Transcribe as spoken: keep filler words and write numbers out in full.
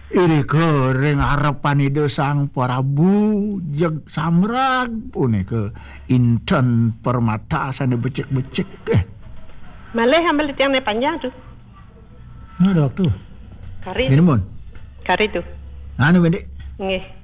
Iri goreng harapan itu sang Prabu jeg samrag pune ke Inten Permata sana becek-becek eh. Malay hambal tiang ne panjang tu. Nah dok tuh. Kari. Ini mon. Kari tu. Anu bende. Nggih.